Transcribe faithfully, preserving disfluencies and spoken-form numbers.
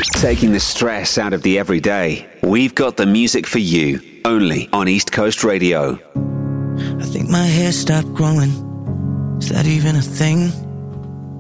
Taking the stress out of the everyday. We've got the music for you, only on East Coast Radio. I think my hair stopped growing. Is that even a thing?